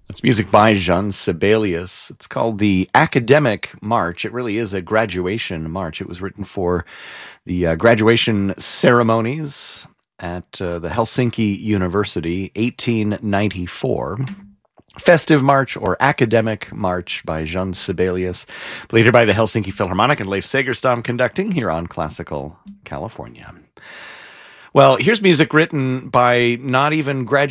It's music by Jean Sibelius. It's called the Academic March. It really is a graduation march. It was written for the graduation ceremonies at the Helsinki University, 1894. Festive March or Academic March by Jean Sibelius, later by the Helsinki Philharmonic and Leif Segerstam conducting here on Classical California. Well, here's music written by not even graduates